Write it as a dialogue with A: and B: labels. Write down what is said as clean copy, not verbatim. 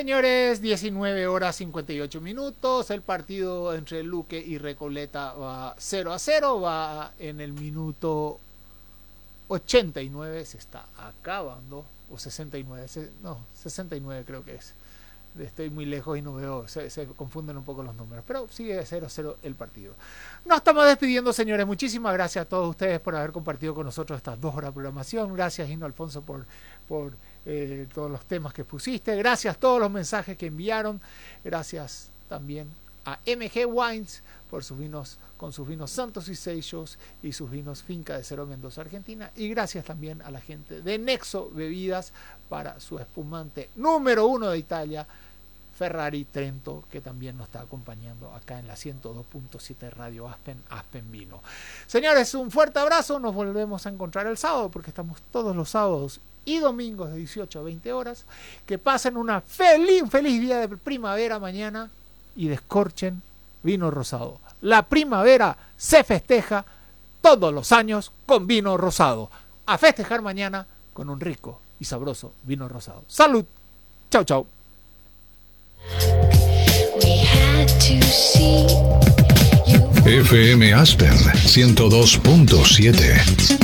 A: Señores, 19 horas 58 minutos. El partido entre Luque y Recoleta va 0-0. Va en el minuto 89. Se está acabando. O 69. No, 69 creo que es. Estoy muy lejos y no veo. Se confunden un poco los números. Pero sigue 0-0 el partido. Nos estamos despidiendo, señores. Muchísimas gracias a todos ustedes por haber compartido con nosotros estas 2 horas de programación. Gracias, Hino Alfonso, por todos los temas que pusiste. Gracias a todos los mensajes que enviaron. Gracias también a MG Wines por sus vinos, con sus vinos Santos y Sellos y sus vinos Finca de Cero Mendoza, Argentina. Y gracias también a la gente de Nexo Bebidas para su espumante número 1 de Italia, Ferrari Trento, que también nos está acompañando acá en la 102.7 Radio Aspen Vino. Señores, un fuerte abrazo. Nos volvemos a encontrar el sábado, porque estamos todos los sábados y domingos de 18 a 20 horas. Que pasen un feliz día de primavera mañana y descorchen vino rosado. La primavera se festeja todos los años con vino rosado. A festejar mañana con un rico y sabroso vino rosado. ¡Salud! ¡Chau, chau!
B: FM Aspen 102.7